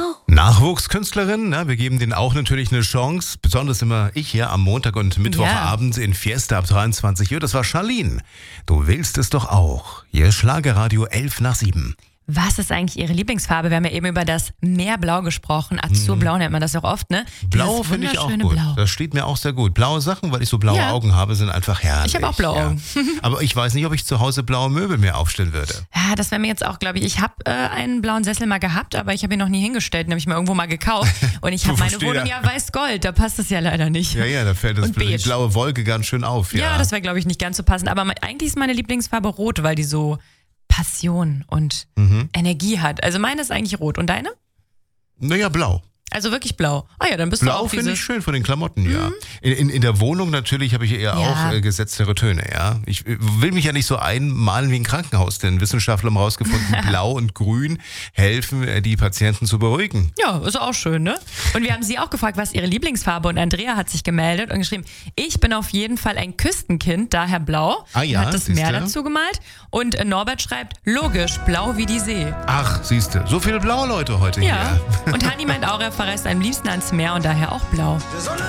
Nachwuchskünstlerin, ne? Wir geben denen auch natürlich eine Chance. Besonders immer ich hier am Montag und Mittwochabend in Fiesta ab 23 Uhr. Das war Charlene. Du willst es doch auch. Hier Schlagerradio 11:07. Was ist eigentlich Ihre Lieblingsfarbe? Wir haben ja eben über das Meerblau gesprochen. Azurblau nennt man das auch oft, ne? Blau finde ich auch gut. Blau. Das steht mir auch sehr gut. Blaue Sachen, weil ich so blaue Augen habe, sind einfach herrlich. Ich habe auch blaue Augen. Aber ich weiß nicht, ob ich zu Hause blaue Möbel mir aufstellen würde. Ja, das wäre mir jetzt auch, glaube ich. Ich habe einen blauen Sessel mal gehabt, aber ich habe ihn noch nie hingestellt. Den habe ich mir irgendwo mal gekauft. Und ich habe meine Wohnung ja weiß-gold. Da passt es ja leider nicht. Ja, da fällt das die blaue Wolke ganz schön auf. Ja, das wäre, glaube ich, nicht ganz so passend. Aber eigentlich ist meine Lieblingsfarbe rot, weil die so Passion und Energie hat. Also meine ist eigentlich rot. Und deine? Naja, blau. Also wirklich blau. Ah ja, dann bist du auch Blau finde ich schön von den Klamotten, ja. In der Wohnung natürlich habe ich eher auch gesetztere Töne, ja. Ich will mich ja nicht so einmalen wie ein Krankenhaus, denn Wissenschaftler haben herausgefunden, Blau und Grün helfen, die Patienten zu beruhigen. Ja, ist auch schön, ne? Und wir haben sie auch gefragt, was ihre Lieblingsfarbe, und Andrea hat sich gemeldet und geschrieben, ich bin auf jeden Fall ein Küstenkind, daher blau. Ah ja, hat das Meer dazu gemalt. Und Norbert schreibt, logisch, blau wie die See. Ach, siehste, so viele blaue Leute heute hier. Und Hanni meint auch, er verreist am liebsten ans Meer und daher auch blau.